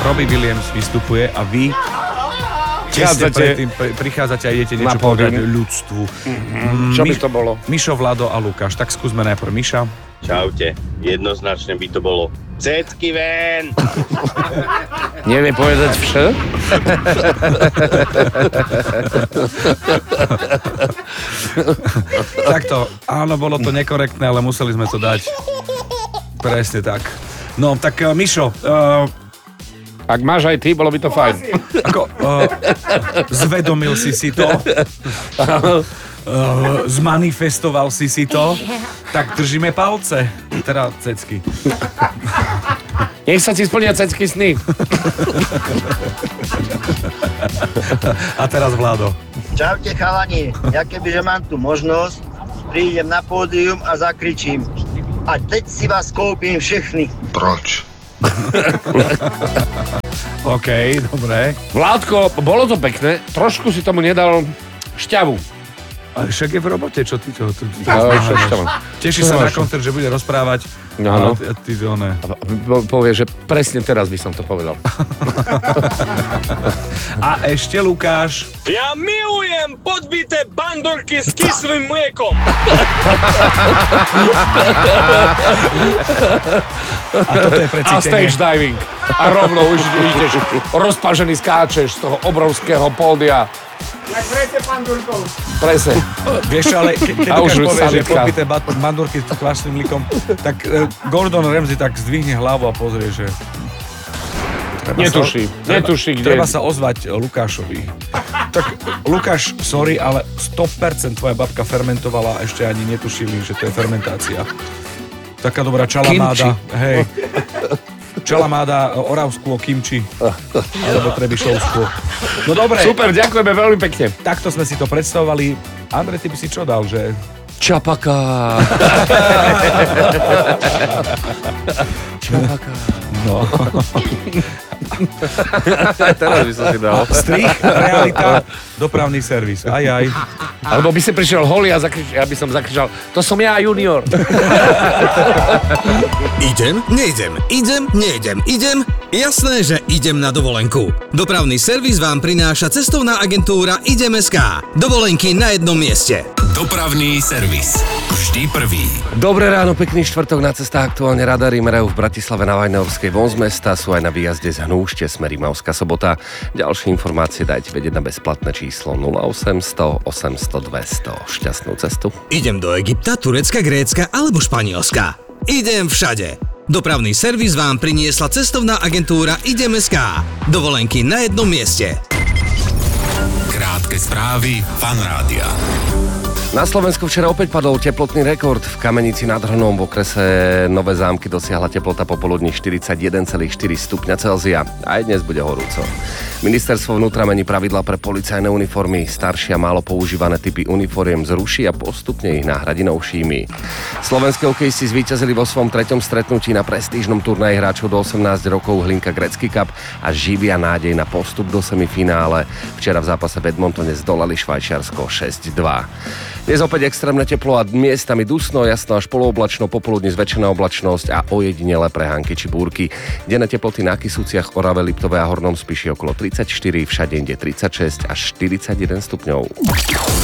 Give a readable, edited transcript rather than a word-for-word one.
Robbie Williams vystupuje a vy prichádzate a idete niečo povedať ľudstvu. Čo by to bolo? Mišo, Vlado a Lukáš. Tak skúsme najprv Miša. Čaute, jednoznačne by to bolo cecky ven! Nevie povedať vše? Takto, áno, bolo to nekorektné, ale museli sme to dať. Presne tak. No, tak Mišo, ak máš aj ty, bolo by to fajn. Ako, zvedomil si to? Zmanifestoval si to? Tak držíme palce. Teda cecky. Nech sa ti splnia cecky sny. A teraz Vlado. Čaute chalani, ja kebyže mám tu možnosť, prídem na pódium a zakričím. A teď si vás kúpim všechny. Proč? OK, dobre. Vládko, bolo to pekné, trošku si tomu nedal šťavu. Ale však je v robote, čo ty to... Teší sa na koncert, že bude rozprávať. Áno. A ty to ne. Povie, že presne teraz by som to povedal. A ešte Lukáš. Ja milujem podbité bandurky s kyslým mliekom. A toto je precítenie. A stage diving. A rovno už ideš rozpažený skáčeš z toho obrovského pódia. Tak prejte bandurkou. Presne. Vieš, ale keď už Lukáš povie, že salitka. podbité bandurky s kvásnym mliekom, tak Gordon Ramsay tak zdvihne hlavu a pozrie, že... Netuší kde. Treba sa ozvať Lukášovi. Tak Lukáš, sorry, ale 100% tvoja babka fermentovala a ešte ani netušili, že to je fermentácia. Taká dobrá čalamáda. Hej. Čalamáda oravskú o kimči. Alebo trebišovskú. No dobre. Super, ďakujeme veľmi pekne. Takto sme si to predstavovali. Andrej, ty by si čo dal, že... Čapaka. Čapaka. No. Teraz by som si dal. Strich, realita, dopravný servis. Aj. Alebo by si prišiel holý a ja by som zakričal, to som ja, junior. Idem, nejdem, idem. Jasné, že idem na dovolenku. Dopravný servis vám prináša cestovná agentúra Idem.sk. Dovolenky na jednom mieste. Dopravný servis. Vždy prvý. Dobré ráno, pekný štvrtok na cestách. Aktuálne radary merajú v Bratislave na Vajnorskej von z mesta, sú aj na výjazde z Hnúšte, smer Rimavská Sobota. Ďalšie informácie dajte vedieť na bezplatné číslo 0800 800 200. Šťastnú cestu. Idem do Egypta, Turecka, Grécka alebo Španielska. Idem všade. Dopravný servis vám priniesla cestovná agentúra Idem.sk. Dovolenky na jednom mieste. Krátke správy Fan Rádia. Na Slovensku včera opäť padol teplotný rekord. V Kamenici nad Hronom v okrese Nové Zámky dosiahla teplota popoludní 41,4 stupňa Celzia. Aj dnes bude horúco. Ministerstvo vnútra mení pravidlá pre policajné uniformy. Staršie a málo používané typy uniforiem zruší a postupne ich nahradí novšími. Slovenské hokejisti zvíťazili vo svojom 3. stretnutí na prestížnom turnaji hráčov do 18 rokov Hlinka Gretzky Cup a živia nádej na postup do semifinále. Včera v zápase v Edmontone zdolali Švajčiarsko 6-2. Dnes opäť extrémne teplo a miestami dusno, jasno až polooblačno, popoludní zväčšená oblačnosť a ojedinelé prehánky či búrky. Denné teploty na Kisúciach, Orave, Liptove a Hornom Spiši okolo 34, všade inde 36 až 41 stupňov.